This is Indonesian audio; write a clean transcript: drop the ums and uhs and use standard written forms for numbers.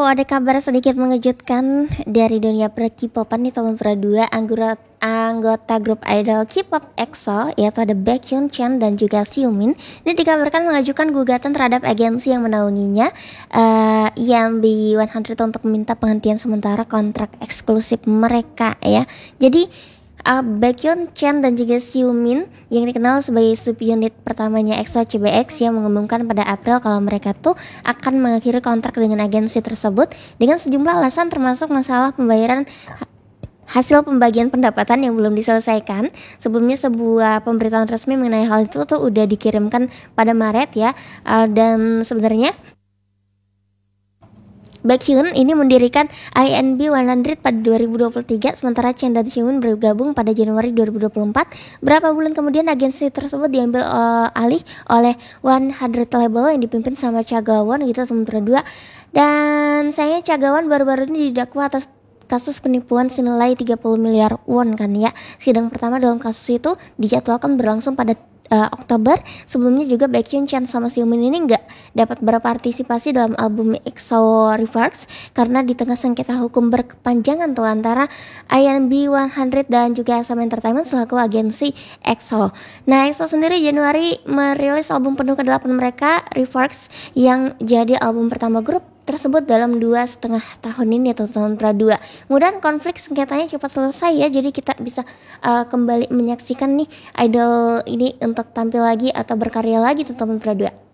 ada kabar sedikit mengejutkan dari dunia per-K-popan nih teman-teman. Dua anggota grup idol K-pop EXO, yaitu ada Baekhyun, Chen dan juga Xiumin, ini dikabarkan mengajukan gugatan terhadap agensi yang menaunginya, EMB 100, untuk meminta penghentian sementara kontrak eksklusif mereka ya. Jadi Baekhyun, Chen dan juga Xiumin yang dikenal sebagai subunit pertamanya EXO CBX yang mengumumkan pada April kalau mereka tuh akan mengakhiri kontrak dengan agensi tersebut dengan sejumlah alasan, termasuk masalah pembayaran hasil pembagian pendapatan yang belum diselesaikan. Sebelumnya sebuah pemberitaan resmi mengenai hal itu tuh udah dikirimkan pada Maret ya. Dan sebenarnya Baekhyun ini mendirikan INB 100 pada 2023, sementara Chen dan Xiumin bergabung pada Januari 2024. Berapa bulan kemudian agensi tersebut diambil alih oleh 100 label yang dipimpin sama Cha Ga-won gitu teman-teman dua. Dan sayangnya Cha Ga-won baru-baru ini didakwa atas kasus penipuan senilai 30 miliar won kan ya. Sidang pertama dalam kasus itu dijadwalkan berlangsung pada Oktober. Sebelumnya juga Baekhyun, Chen sama Xiumin ini nggak dapat berpartisipasi dalam album EXO Reverse karena di tengah sengketa hukum berkepanjangan tuh antara INB 100 dan juga SM Entertainment selaku agensi EXO. Nah, EXO sendiri Januari merilis album penuh ke-8 mereka, Reverse, yang jadi album pertama grup tersebut dalam 2,5 tahun ini atau tahun pra-2. Kemudian konflik sengketanya cepat selesai ya, jadi kita bisa kembali menyaksikan nih idol ini untuk tampil lagi atau berkarya lagi tuh teman pra-2.